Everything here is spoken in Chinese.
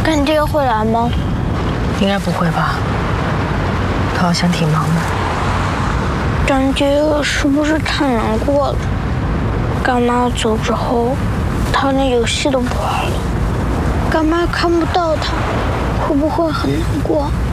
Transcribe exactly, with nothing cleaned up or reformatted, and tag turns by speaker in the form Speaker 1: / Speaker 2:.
Speaker 1: 干爹会来吗？
Speaker 2: 应该不会吧，他好像挺忙的。
Speaker 1: 干爹是不是太难过了？干妈走之后，他连游戏都不玩了。干妈看不到他，会不会很难过？